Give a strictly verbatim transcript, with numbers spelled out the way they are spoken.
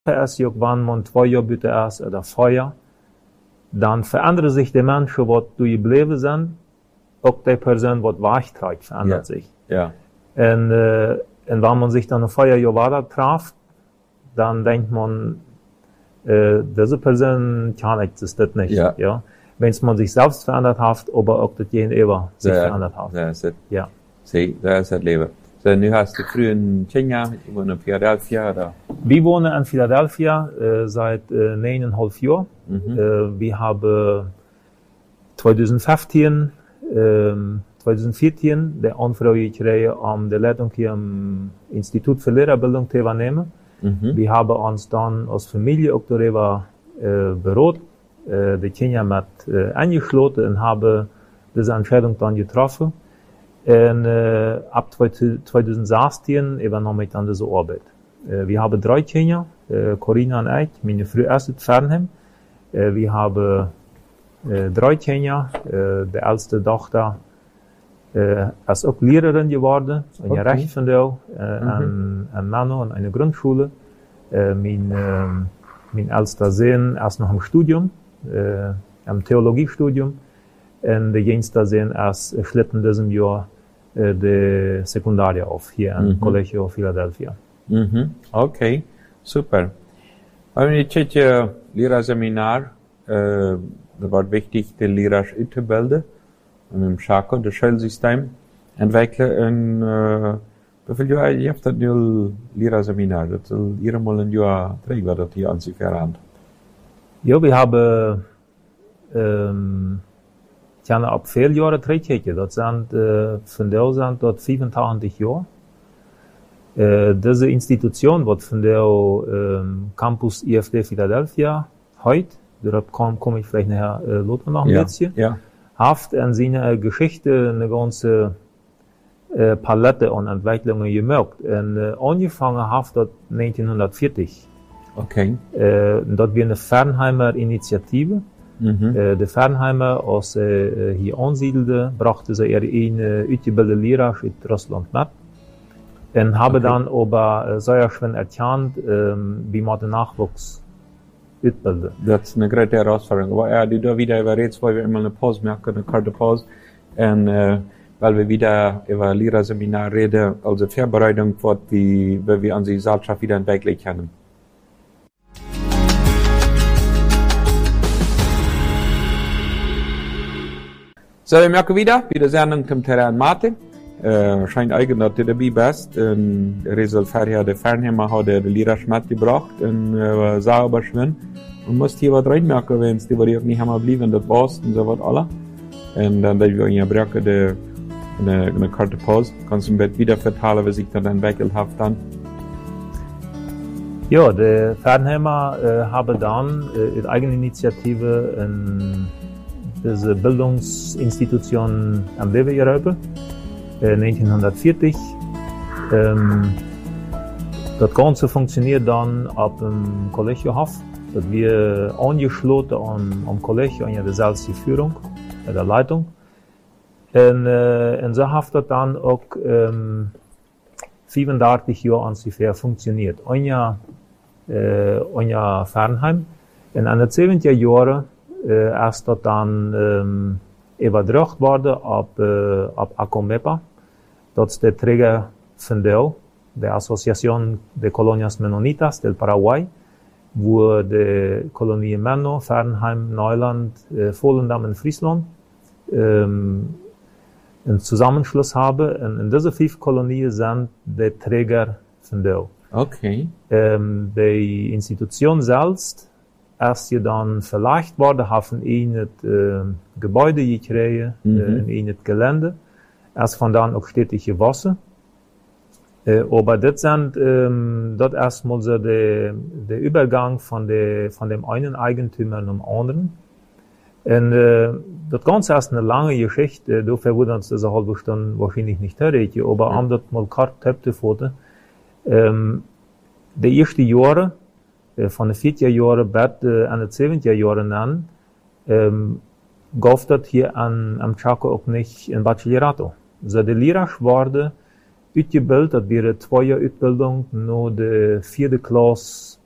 ist, wenn man zwei Jahre bitte ist oder Feuer, dann verändern sich die Menschen, die geblieben sind, auch die Person, die wechträgt, verändert Ja. sich. Ja. Und, äh, und wenn man sich dann ein Feuerjahr weiter trifft, dann denkt man, äh, diese Person kann existiert nicht. Ja. Ja? Wenn man sich selbst verändert hat, aber auch das Gegenüber sich Ja. verändert hat. Das ist es. Ja. Sie, das ist das Leben. So, nu hast du früher in Kenia, du wohnst in Philadelphia, oder? Wir wohnen in Philadelphia äh, seit äh, neuneinhalb Jahren. Mhm. Äh, wir haben zwanzig fünfzehn, ähm, zwanzig vierzehn der Anfrage gekriegt, um die Leitung hier am Institut für Lehrerbildung zu übernehmen. Mhm. Wir haben uns dann als Familie auch darüber äh, beraten, äh, die Kinder mit äh, eingeschlossen und haben diese Entscheidung dann getroffen. Und äh, ab zwanzig sechzehn übernahm ich dann diese Arbeit. Äh, wir haben drei Kinder, äh, Corinna und ich, meine Frau ist in Fernheim. Äh, wir haben äh, drei Kinder, äh, die älteste Tochter äh, ist auch Lehrerin geworden, in der Okay. Rechtsfindung, äh, Mhm. an, an Mano, an einer Grundschule. Äh, mein, äh, mein ältester Sohn ist noch im Studium, äh, im Theologiestudium. Und der jüngste Sohn ist schlitt in diesem Jahr äh, die Sekundarie auf, hier am Mhm. Collegio Philadelphia. Mhm. Okay, super. Aber ich hatte Lehrerseminar, äh, das war wichtig, die Lehrer auszubilden, und im Schako, das Schulsystem, entwickeln, und, äh, wie viele Jahre, ihr habt das nur Lehrerseminar, das soll ihr mal ein Jahr trägt, was das hier an sich verrannt. Ja, wir haben, ähm, ich habe ab vier Jahre Trägheit, das sind, äh, von der sind dort fünfundachtzig Jahre. Äh, diese Institution wird von der ähm, Campus I F D Philadelphia heute, darauf komme komm ich vielleicht nachher äh, Lothar noch ein Ja, bisschen, ja. haft an seiner Geschichte eine ganze äh, Palette an Entwicklungen gemerkt. Und äh, angefangen haft dort neunzehnhundertvierzig. Okay. Äh, und dort wir eine Fernheimer Initiative. Mhm. Äh, de Fernheimer, als äh, hier ansiedelte, brachte sie ihre eine uitgebildete Lehrer in Russland mit. Und habe Okay. dann aber äh, sehr schön erkannt, ähm, wie man den Nachwuchs ausbilden. Das ist eine große Herausforderung. Aber ja, die da wieder über jetzt, weil wir immer eine Pause merken, eine kurze Pause. Und, äh, weil wir wieder über Lehrerseminar reden, also Vorbereitung, wie, wie wir an die Gesellschaft wieder entwickeln können. So, wir merken wieder, wie die Sendung zum Terrain Mate. Äh, scheint eigentlich, dass du dabei bist. Und Resultat hat der Fernheimer hat der Lehrer Schmidt gebracht und äh, sauber schwimmen. Und musst hier was reinmerken, wenn es die, die auch nicht einmal blieben, das war's und so was alle. Und dann, dass wir in der Brücke de, eine, eine kurze Pause, kannst du mir wieder vertellen, was ich dann entwickelt habe dann. Ja, der Fernheimer äh, habe dann äh, in eigener Initiative in diese Bildungsinstitution am Leben gerufen, äh, neunzehnhundertvierzig. Ähm, das Ganze funktioniert dann ab dem Collegio Hof, dass wir angeschlossen am, am Collegio an der selbst Führung, äh, der Leitung. Und, äh, und so hat das dann auch ähm, fünfunddreißig Jahre ungefähr funktioniert. Ein Jahr, äh, ein Jahr Fernheim. Und an den siebziger Jahren äh, ist das dann ähm, übertragen worden ab, äh, ab ACOMEPA. Das ist der Träger von der, der Asociación de Colonias Menonitas del Paraguay, wo die Kolonie Menno, Fernheim, Neuland, äh, Volendam und Friesland ähm, einen Zusammenschluss habe. Und in diese fünf Kolonien sind die Träger von der. Okay. Ähm, die Institution selbst ist ja dann verlegt worden, haben in das äh, Gebäude gekriegt, Mhm. äh, in das Gelände. Erst von dann auch stetig gewachsen. Äh, aber das sind, ähm, dort erstmal so der, der Übergang von der, von dem einen Eigentümer zum anderen. Und, äh, das Ganze ist eine lange Geschichte, dafür würde uns diese halbe Stunde wahrscheinlich nicht reden, aber Ja. um das mal kurz abzufassen, ähm, die ersten Jahre, äh, von den vierziger Jahren bis äh, an die siebziger Jahren an, ähm, gab das hier an, am Chaco auch nicht ein Bachillerato. So, die Lehrer wurden ausgebildet, das wäre zwei Jahre Ausbildung, nur die vierte Klasse